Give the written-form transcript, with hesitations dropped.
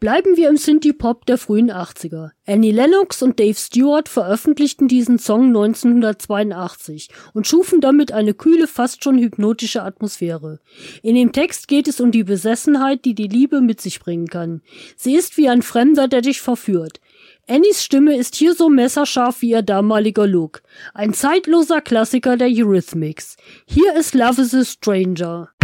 Bleiben wir im Synthie-Pop der frühen 80er. Annie Lennox und Dave Stewart veröffentlichten diesen Song 1982 und schufen damit eine kühle, fast schon hypnotische Atmosphäre. In dem Text geht es um die Besessenheit, die die Liebe mit sich bringen kann. Sie ist wie ein Fremder, der dich verführt. Annies Stimme ist hier so messerscharf wie ihr damaliger Look. Ein zeitloser Klassiker der Eurythmics. Hier ist Love is a Stranger.